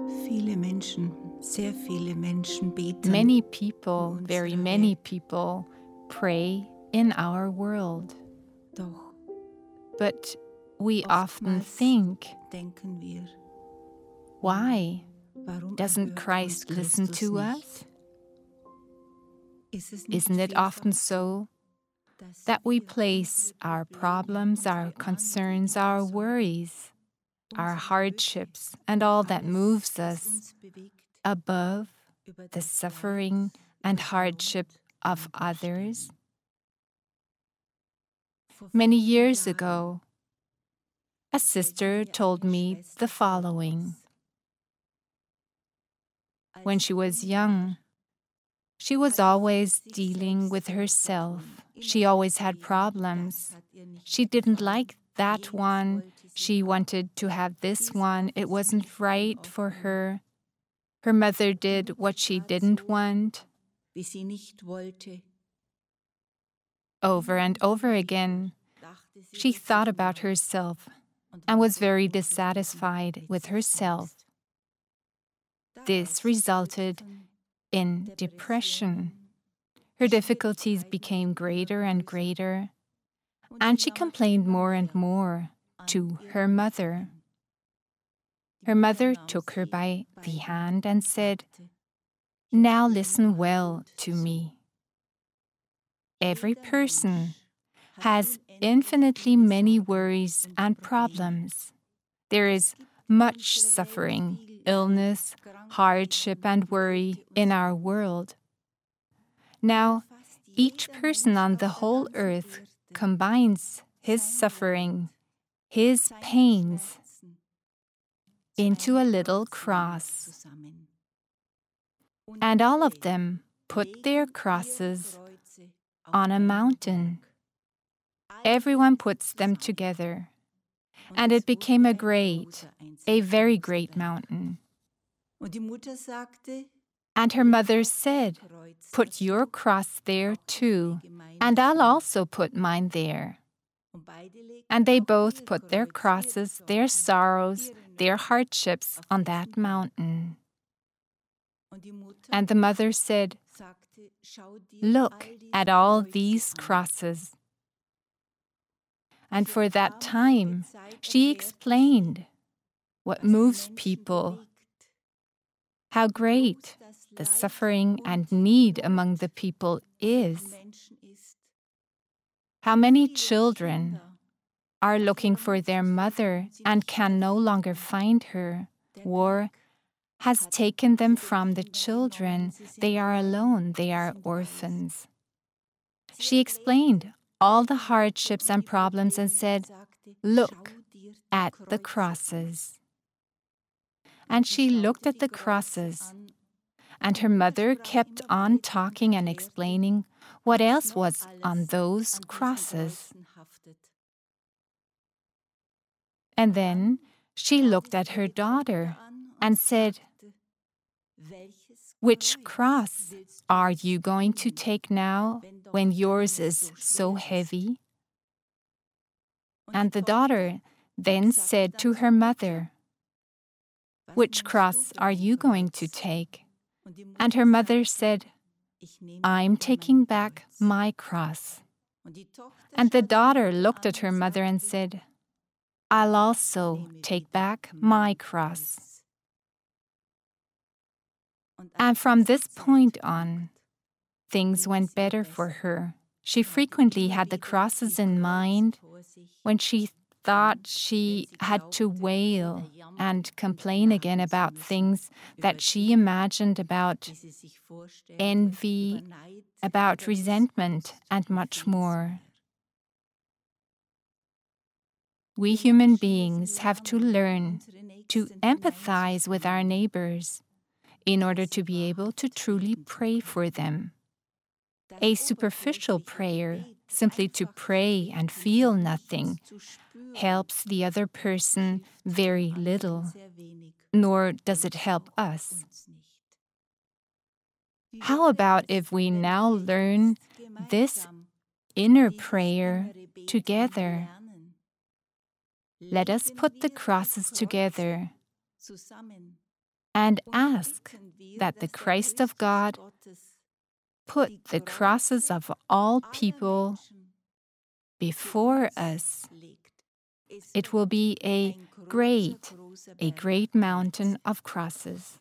Viele Menschen, sehr viele Menschen beten. Many people, very many people, pray in our world. Doch But we often oftmals think, denken wir, why warum doesn't erhört Christ uns listen Christus to nicht? us? Ist es nicht Isn't it often vielfach so dass that we wir place unsere our Probleme, problems, our unsere concerns, Anliegen, our Sorgen, worries, our unsere hardships, Nöte, and all that alles, moves was us uns bewegt, above über the das suffering Leid, and das hardship Not of anderer others? stellen? Vor Many vielen years Jahren, ago, a als sister mir told eine me Schwester the vor following. uns, als When sie she was jung young, war, she was hatte sie always sich dealing selbst with sehr zu herself. tun. She Immer always had deswegen, problems. das hat ihr nicht She didn't gefallen, like that jenes one. wollte sie She haben. wanted to have this Dies war one. für It sie wasn't nicht in right for Ordnung. her. Her mother Die did Mutter what she tat didn't so, want wie sie nicht wollte. over and over again. Dachte sie She über thought sich about nach herself und and war was sehr very unzufrieden dissatisfied mit with sich herself. selbst. This Daraus resulted folgten in depression. Her difficulties became greater and greater, and she complained more and more to her mother. Her mother took her by the hand and said, "Now listen well to me. Every person has infinitely many worries and problems. There is much suffering, illness, hardship, and worry in our world. Now, each person on the whole earth combines his suffering, his pains, into a little cross. And all of them put their crosses on a mountain. Everyone puts them together, and it became a very great mountain. And her mother said, 'Put your cross there too, and I'll also put mine there.' And they both put their crosses, their sorrows, their hardships on that mountain. And the mother said, 'Look at all these crosses.' And for that time, she explained what moves people, how great the suffering and need among the people is, how many children are looking for their mother and can no longer find her. War has taken them from the children. They are alone, they are orphans. She explained all the hardships and problems and said, 'Look at the crosses.' And she looked at the crosses, and her mother kept on talking and explaining what else was on those crosses. And then she looked at her daughter and said, 'Which cross are you going to take now when yours is so heavy?' And the daughter then said to her mother, 'Which cross are you going to take?' And her mother said, 'I'm taking back my cross.' And the daughter looked at her mother and said, 'I'll also take back my cross.' And from this point on, things went better for her. She frequently had the crosses in mind when she thought she had to wail and complain again about things that she imagined about envy, about resentment, and much more. We human beings have to learn to empathize with our neighbors in order to be able to truly pray for them. A superficial prayer, simply to pray and feel nothing, helps the other person very little, nor does it help us. How about if we now learn this inner prayer together? Let us put the crosses together and ask that the Christ of God put the crosses of all people before us. It will be a great mountain of crosses.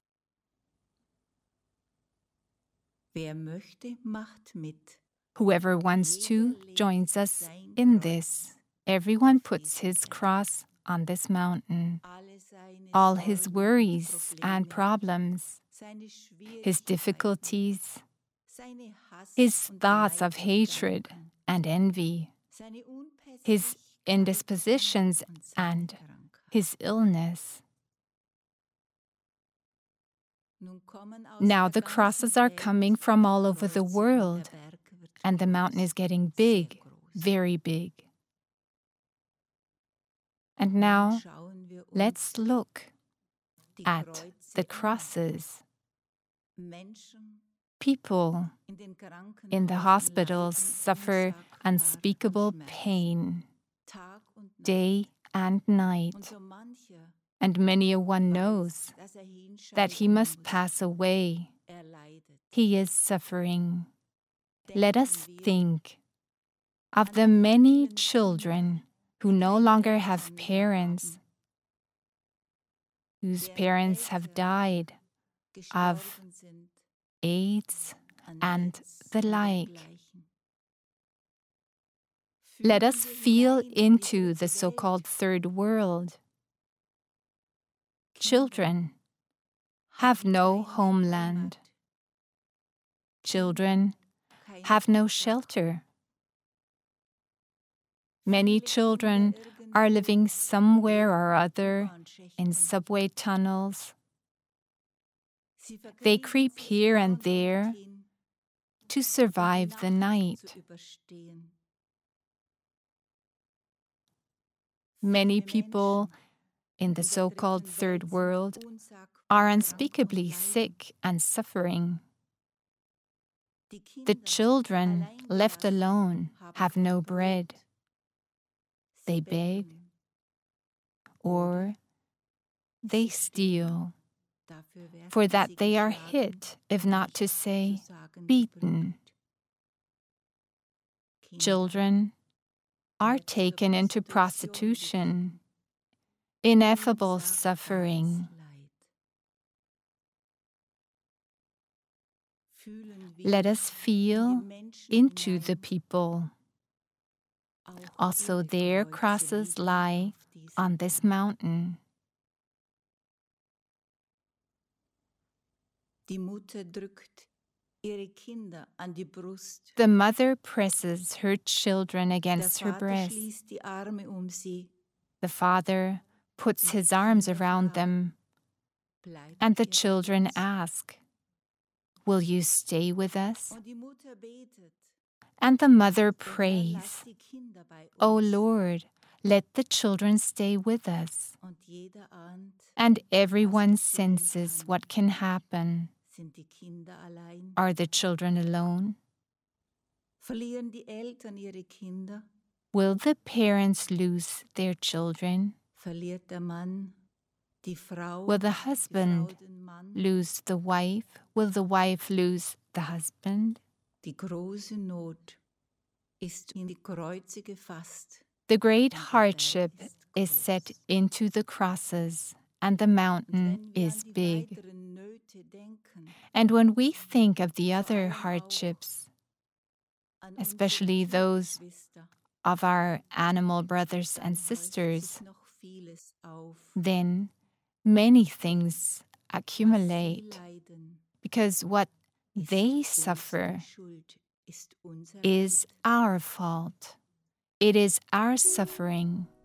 Whoever wants to joins us in this. Everyone puts his cross on this mountain. All his worries and problems, his difficulties, his thoughts of hatred and envy, his indispositions and his illness. Now the crosses are coming from all over the world, and the mountain is getting big, very big. And now let's look at the crosses. People in the hospitals suffer unspeakable pain day and night, and many a one knows that he must pass away. He is suffering. Let us think of the many children who no longer have parents, whose parents have died of AIDS and the like. Let us feel into the so-called third world. Children have no homeland. Children have no shelter. Many children are living somewhere or other in subway tunnels. They creep here and there to survive the night. Many people in the so-called third world are unspeakably sick and suffering. The children left alone have no bread. They beg or they steal. For that they are hit, if not to say beaten. Children are taken into prostitution, ineffable suffering. Let us feel into the people. Also their crosses lie on this mountain. The mother presses her children against her breast. The father puts his arms around them, and the children ask, "Will you stay with us?" And the mother prays, "O Lord, let the children stay with us." And everyone senses what can happen. Are the children alone? Will the parents lose their children? Will the husband lose the wife? Will the wife lose the husband? The great hardship is set into the crosses, and the mountain is big. And when we think of the other hardships, especially those of our animal brothers and sisters, then many things accumulate, because what they suffer is our fault. It is our suffering.